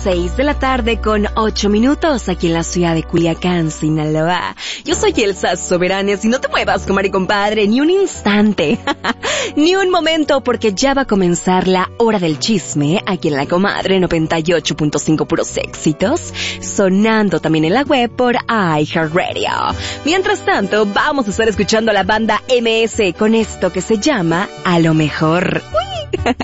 6 de la tarde con 8 minutos aquí en la ciudad de Culiacán, Sinaloa. Yo soy Elsa Soberanes y no te muevas, comadre y compadre, ni un instante, ni un momento, porque ya va a comenzar la hora del chisme aquí en la comadre 98.5 puros éxitos, sonando también en la web por iHeartRadio. Mientras tanto, vamos a estar escuchando a la banda MS con esto que se llama A lo Mejor. ¡Uy!